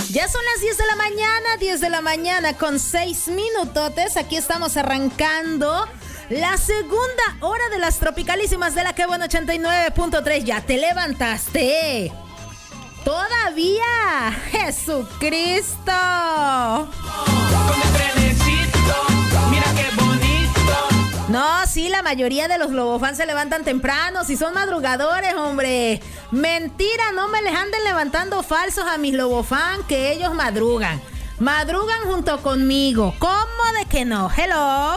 Ya son las 10 de la mañana con 6 minutotes. Aquí estamos arrancando la segunda hora de las tropicalísimas de la Que Buena 89.3. ¿Ya te levantaste? ¿Todavía? ¡Jesucristo! Con el trenecito, mira qué bonito. No, sí, la mayoría de los Lobofans se levantan temprano, si son madrugadores, hombre. Mentira, no me les anden levantando falsos a mis Lobofans, que ellos madrugan. Madrugan junto conmigo. ¿Cómo de que no? Hello.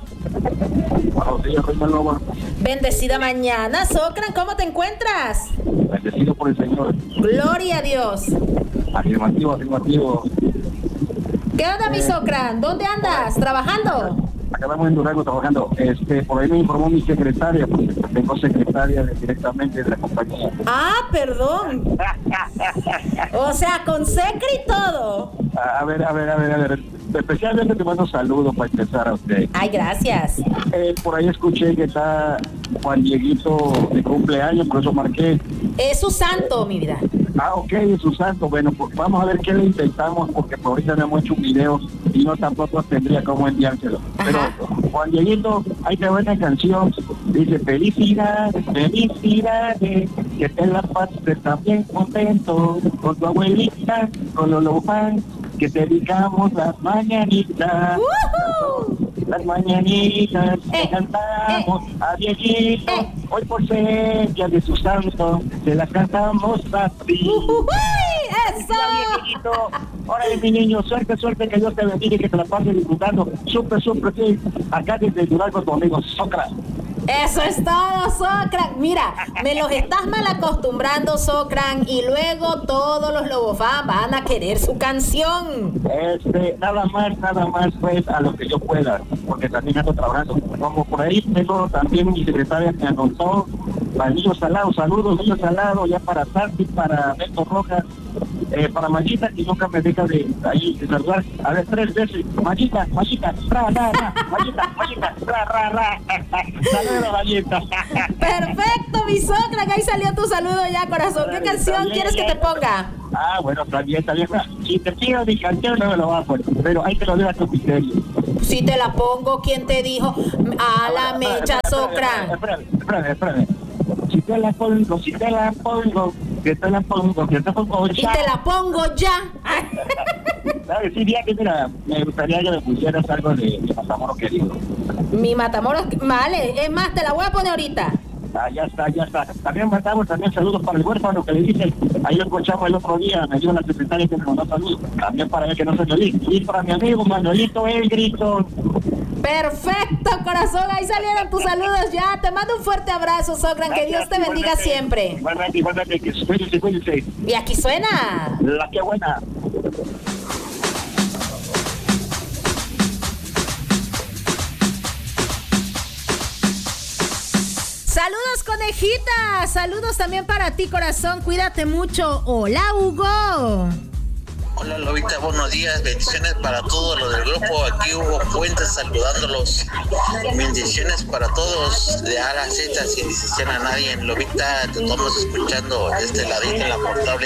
Buenos días, Reina Loba. Bendecida mañana, Socran, ¿cómo te encuentras? Bendecido por el Señor. Gloria a Dios. Afirmativo, afirmativo. ¿Qué onda, mi Socran? ¿Dónde andas? ¿Trabajando? Acá estamos en Durango trabajando. Por ahí me informó mi secretaria, porque tengo secretaria directamente de la compañía. Ah, perdón. O sea, con secre y todo. A ver. Especialmente te mando saludos para empezar a usted. Ay, gracias. Por ahí escuché que está Juan Dieguito de cumpleaños, por eso marqué. Es su santo, mi vida. Ah, ok, es su santo. Bueno, pues vamos a ver qué le intentamos, porque por ahorita no hemos hecho un video y no tampoco tendría cómo enviárselo. Ajá. Pero, Juan Dieguito, hay que ver una canción. Dice, felicidades, felicidades, que te la pases también contento con tu abuelita, con los Lobofans, que te dedicamos las mañanitas. ¡Woohoo! Las mañanitas que cantamos a Dieguito, hoy por ser día de su santo, se las cantamos a ti. ¡Eso! Dieguito, órale mi niño, suerte, que Dios te bendiga y que te la pases disfrutando. Súper, sí, acá desde Durango tu amigo Socra. Eso es todo, Socran. Mira, me los estás mal acostumbrando, Socran, y luego todos los Lobofans van a querer su canción. Nada más pues a lo que yo pueda, porque también ando trabajando. Como por ahí tengo también mi secretaria me anotó para Niño Salado, saludos Niño Salado, ya para Santi, para Beto Rojas, para Machita, que nunca me deja de ahí de saludar. A ver, 3 veces, Machita, Machita, Machita, saludos, Machita. Perfecto, mi Socran, ahí salió tu saludo ya, corazón. ¿Qué canción quieres que te ponga? Ah, bueno, está bien. Si te pido mi canción, no me lo vas a poner, pero ahí te lo dejo a tu criterio. Si te la pongo, ¿quién te dijo? A la mecha, Socran. Espérame. Si te la pongo, que te la pongo Y ya. te la pongo ya. ¿Sabes? Sí, mira, me gustaría que me pusieras algo de Matamoros querido. Mi Matamoros, vale, es más, te la voy a poner ahorita. Ah, ya está. También mandamos saludos para el huérfano que le dicen, ahí lo escuchamos el otro día, me dio la secretaria que me mandó saludos. También para él que no se me olvide. Y para mi amigo Manuelito El Grito. Perfecto, corazón, ahí salieron tus saludos ya. Te mando un fuerte abrazo, Socran, que Dios te bendiga siempre. Igualmente, que cuídense. Y aquí suena La Que Buena. Saludos, conejita. Saludos también para ti, corazón. Cuídate mucho. Hola, Hugo. Hola Lobita, buenos días, bendiciones para todos los del grupo, aquí Hugo Puentes saludándolos, bendiciones para todos de A a la Z, sin disección a nadie. Lobita, te estamos escuchando desde la DIN en la portable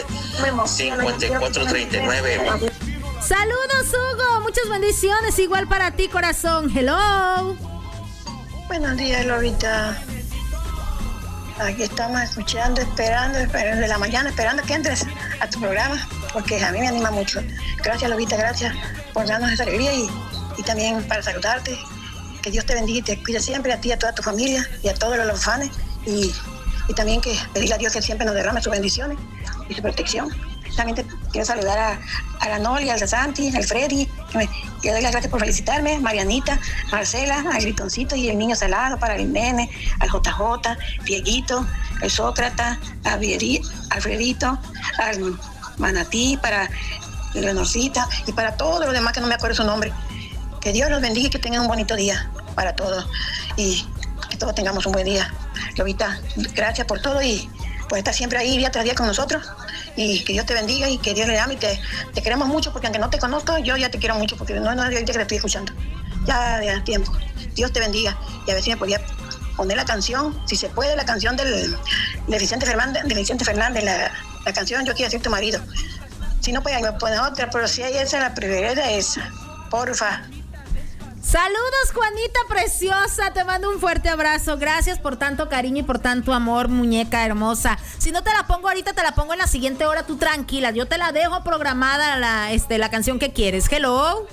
5439. Saludos, Hugo, muchas bendiciones, igual para ti, corazón. Hello. Buenos días, Lobita. Aquí estamos escuchando, esperando de la mañana, esperando que entres a tu programa, porque a mí me anima mucho. Gracias, Lobita, gracias por darnos esa alegría y también para saludarte. Que Dios te bendiga y te cuide siempre, a ti, a toda tu familia y a todos los Lobofans. Y también que pedirle a Dios que siempre nos derrame sus bendiciones y su protección. También te quiero saludar a la Noli, al Santi, al Freddy, que doy las gracias por felicitarme, Marianita, Marcela, al Gritoncito y el Niño Salado, para el Nene, al JJ, Dieguito, el Sócrata, a Alfredito, al Manatí, para Leonorcita y para todos los demás que no me acuerdo su nombre. Que Dios los bendiga y que tengan un bonito día para todos y que todos tengamos un buen día. Lobita, gracias por todo y por estar siempre ahí día tras día con nosotros. Y que Dios te bendiga y que Dios le ame y te queremos mucho, porque aunque no te conozco, yo ya te quiero mucho, porque no es de ahorita que te estoy escuchando. Ya de tiempo. Dios te bendiga. Y a ver si me podía poner la canción, si se puede, la canción de Vicente Fernández, la canción Yo quiero ser tu marido. Si no, pues me pones otra, pero si hay esa, la preferida esa. Porfa. Saludos, Juanita preciosa, te mando un fuerte abrazo, gracias por tanto cariño y por tanto amor, muñeca hermosa. Si no te la pongo ahorita, te la pongo en la siguiente hora, tú tranquila, yo te la dejo programada la canción que quieres. Hello.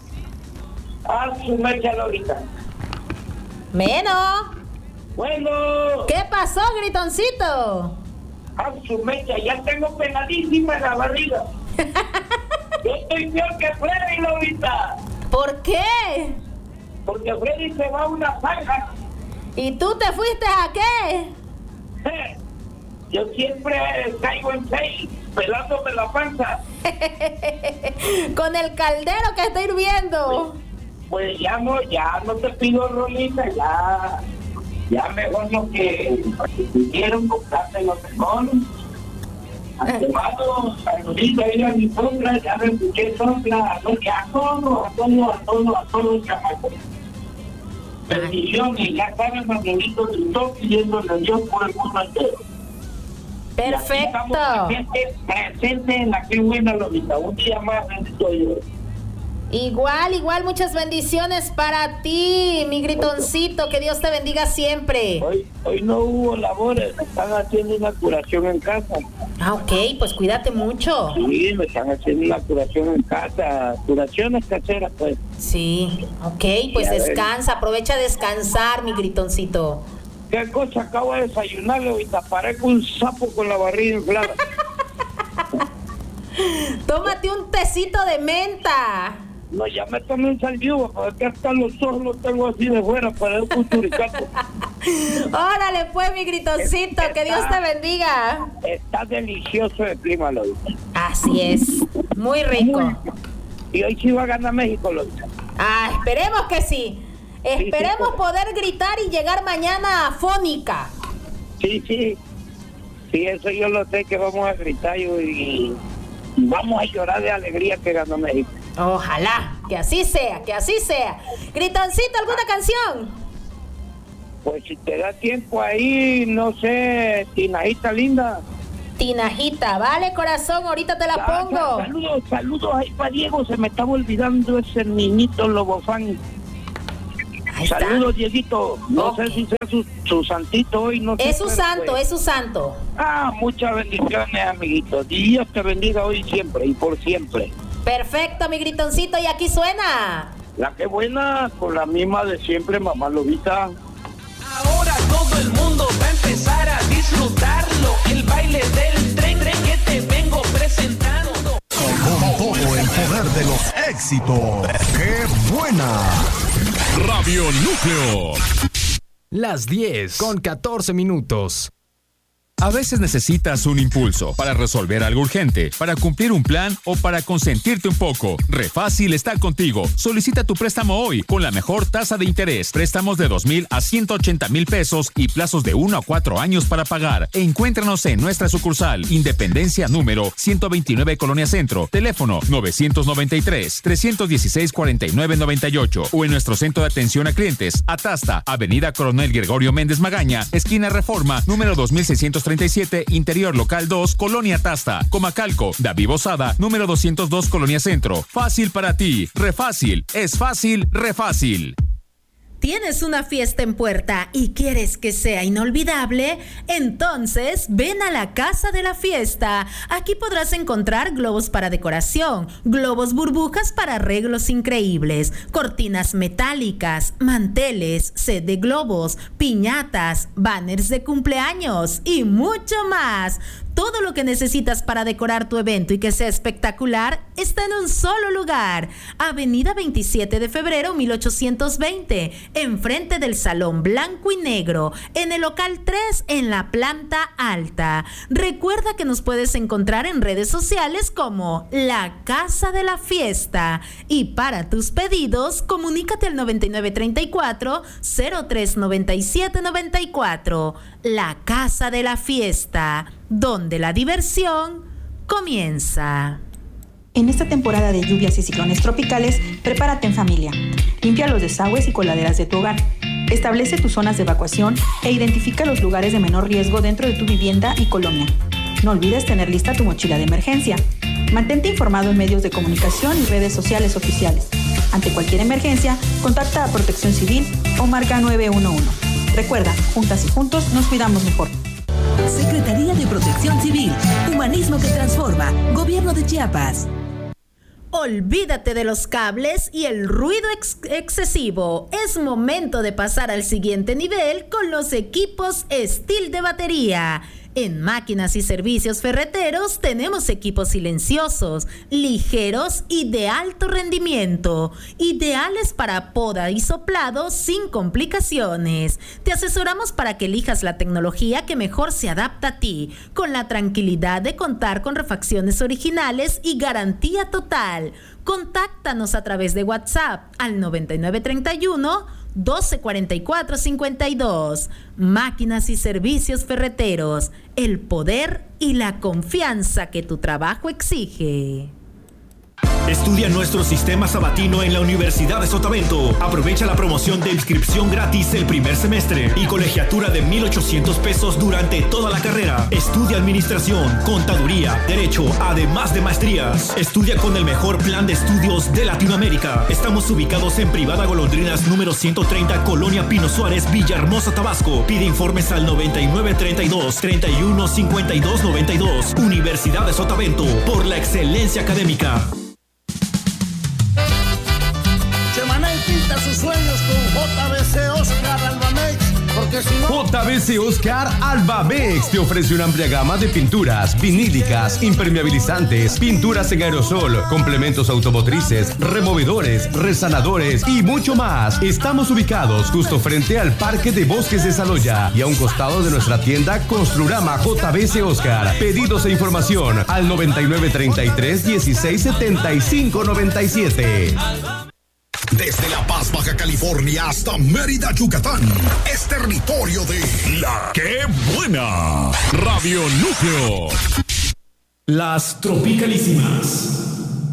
Su mecha, Lolita. Meno. Bueno. ¿Qué pasó, gritoncito? Su mecha, ya tengo pegadísima la barriga. Yo estoy peor que Freddy, Lolita. ¿Por qué? Porque Freddy se va a una zanja. ¿Y tú te fuiste a qué? Yo siempre caigo en 6, pelándome la panza. Con el caldero que está hirviendo. Pues ya no te pido rolita, ya mejor lo que pidieron, comprarte lo mejor. Además, saludita ahí a mi sombra, ya me escuché sombra, a todos, chamacos. Bendiciones, ya saben, Manuelito, te estoy pidiendo a Dios por el mundo entero. Perfecto. Presente en la que buena, Lolita, un día más, bendito Dios. Igual, muchas bendiciones para ti, mi gritoncito, que Dios te bendiga siempre. Hoy no hubo labores, me están haciendo una curación en casa. Ah, ok, pues cuídate mucho. Sí, me están haciendo una curación en casa, curaciones caseras, pues. Sí, ok, pues Ya descansa, aprovecha a descansar, mi gritoncito. ¿Qué cosa acabo de desayunar, ahorita? Parezco un sapo con la barriga inflada. Tómate un tecito de menta. No, ya me tomé un salviuva, porque hasta los ojos los tengo así de fuera, para un turicato. Órale, pues, mi gritoncito, que Dios te bendiga. Está delicioso el clima, Lolita. Así es, muy rico. Y hoy sí va a ganar México, Lolita. Ah, esperemos que sí. Esperemos poder gritar y llegar mañana afónica. Sí, eso yo lo sé, que vamos a gritar y vamos a llorar de alegría que ganó México. Ojalá, que así sea, que así sea. Gritoncito, ¿alguna canción? Pues si te da tiempo ahí, no sé, Tinajita linda. Tinajita, vale, corazón, ahorita te la pongo. Saludos ahí para Diego, se me estaba olvidando ese niñito Lobofán. Saludos, Dieguito. No sé si sea su santito hoy, no sé. Es su santo, pues. es su santo. Ah, muchas bendiciones, amiguito. Dios te bendiga hoy siempre y por siempre. Perfecto, mi gritoncito, y aquí suena. La que buena, con la misma de siempre, mamá Lobita. Ahora todo el mundo va a empezar a disfrutarlo. El baile del tren que te vengo presentando. Con todo el poder de los éxitos. ¡Qué buena! Radio Núcleo. Las 10:14. A veces necesitas un impulso para resolver algo urgente, para cumplir un plan o para consentirte un poco. Refácil está contigo. Solicita tu préstamo hoy con la mejor tasa de interés. Préstamos de 2,000 a 180,000 pesos y plazos de 1 a 4 años para pagar. Encuéntranos en nuestra sucursal Independencia número 129 Colonia Centro. Teléfono 993-316-4998 o en nuestro centro de atención a clientes Atasta, Avenida Coronel Gregorio Méndez Magaña, esquina Reforma, número 2637, Interior Local 2, Colonia Tasta, Comacalco, David Bozada, número 202, Colonia Centro. Fácil para ti, Refácil, es fácil, Refácil. ¿Tienes una fiesta en puerta y quieres que sea inolvidable? Entonces, ven a la Casa de la Fiesta. Aquí podrás encontrar globos para decoración, globos burbujas para arreglos increíbles, cortinas metálicas, manteles, set de globos, piñatas, banners de cumpleaños y mucho más. Todo lo que necesitas para decorar tu evento y que sea espectacular está en un solo lugar. Avenida 27 de febrero 1820, enfrente del Salón Blanco y Negro, en el local 3 en la planta alta. Recuerda que nos puedes encontrar en redes sociales como La Casa de la Fiesta. Y para tus pedidos, comunícate al 9934-039794. La Casa de la Fiesta, donde la diversión comienza. En esta temporada de lluvias y ciclones tropicales, prepárate en familia. Limpia los desagües y coladeras de tu hogar. Establece tus zonas de evacuación e identifica los lugares de menor riesgo dentro de tu vivienda y colonia. No olvides tener lista tu mochila de emergencia. Mantente informado en medios de comunicación y redes sociales oficiales. Ante cualquier emergencia, contacta a Protección Civil o marca 911. Recuerda, juntas y juntos nos cuidamos mejor. Secretaría de Protección Civil, Humanismo que Transforma, Gobierno de Chiapas. Olvídate de los cables y el ruido excesivo. Es momento de pasar al siguiente nivel con los equipos Steel de batería. En Máquinas y Servicios Ferreteros tenemos equipos silenciosos, ligeros y de alto rendimiento, ideales para poda y soplado sin complicaciones. Te asesoramos para que elijas la tecnología que mejor se adapta a ti, con la tranquilidad de contar con refacciones originales y garantía total. Contáctanos a través de WhatsApp al 9931 1244-52. Máquinas y Servicios Ferreteros, el poder y la confianza que tu trabajo exige. Estudia nuestro sistema sabatino en la Universidad de Sotavento. Aprovecha la promoción de inscripción gratis el primer semestre y colegiatura de 1,800 pesos durante toda la carrera. Estudia Administración, Contaduría, Derecho, además de maestrías. Estudia con el mejor plan de estudios de Latinoamérica. Estamos ubicados en Privada Golondrinas número 130, Colonia Pino Suárez, Villahermosa, Tabasco. Pide informes al 9932-315292. Universidad de Sotavento, por la excelencia académica. Pinta sus sueños con JBC Oscar Albamex, porque si no... JBC Oscar Albamex te ofrece una amplia gama de pinturas vinílicas, impermeabilizantes, pinturas en aerosol, complementos automotrices, removedores, resanadores y mucho más. Estamos ubicados justo frente al Parque de Bosques de Saloya y a un costado de nuestra tienda Construrama JBC Oscar. Pedidos e información al 9933-167597. Desde La Paz, Baja California hasta Mérida, Yucatán, es territorio de La Que Buena. Radio Núcleo. Las Tropicalísimas.